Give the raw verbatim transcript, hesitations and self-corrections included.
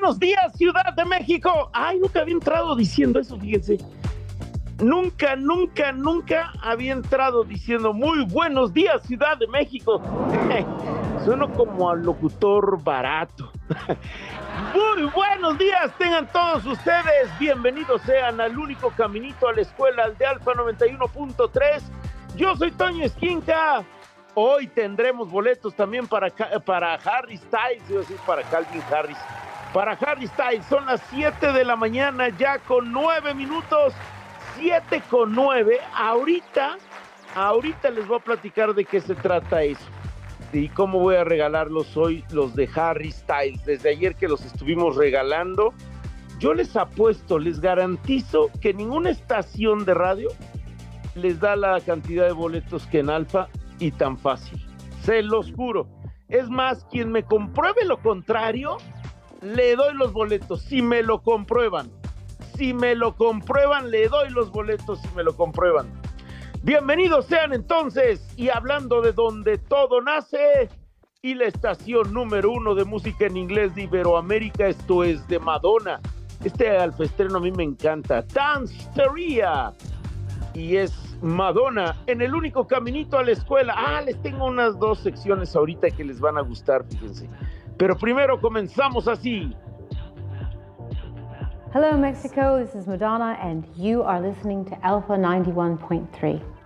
buenos días, Ciudad de México. Ay, nunca había entrado diciendo eso, fíjense. Nunca, nunca, nunca había entrado diciendo muy buenos días, Ciudad de México. Sueno como al locutor barato. Muy buenos días, tengan todos ustedes. Bienvenidos sean al único caminito a la escuela, al de Alfa noventa y uno punto tres. Yo soy Toño Esquinca. Hoy tendremos boletos también para, para Harry Styles, iba a decir para Calvin Harris. Para Harry Styles son las siete de la mañana, ya con nueve minutos. siete con nueve. Ahorita, ahorita les voy a platicar de qué se trata eso. Y cómo voy a regalarlos hoy, los de Harry Styles. Desde ayer que los estuvimos regalando, yo les apuesto, les garantizo que ninguna estación de radio les da la cantidad de boletos que en Alfa, y tan fácil. Se los juro. Es más, quien me compruebe lo contrario, le doy los boletos. Si me lo comprueban. Si me lo comprueban, le doy los boletos si me lo comprueban. Bienvenidos sean entonces, y hablando de donde todo nace, y la estación número uno de música en inglés de Iberoamérica, esto es de Madonna. Este alfaestreno a mí me encanta, Danceteria, y es Madonna en el único caminito a la escuela. Ah, les tengo unas dos secciones ahorita que les van a gustar, fíjense. Pero primero comenzamos así. Hello, Mexico. This is Madonna, and you are listening to Alpha ninety-one point three.